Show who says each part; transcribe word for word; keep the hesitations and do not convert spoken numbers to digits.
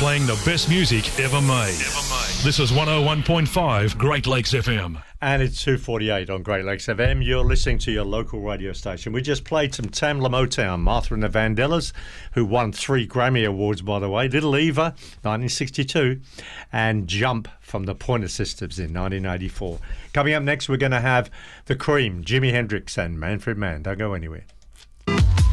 Speaker 1: playing the best music ever made. Ever made. This is one oh one point five Great Lakes F M.
Speaker 2: And it's two forty-eight on Great Lakes F M. You're listening to your local radio station. We just played some Tamla Motown, Martha and the Vandellas, who won three Grammy Awards, by the way. Little Eva, nineteen sixty-two, and Jump from the Pointer Sisters in nineteen eighty-four. Coming up next, we're going to have The Cream, Jimi Hendrix and Manfred Mann. Don't go anywhere.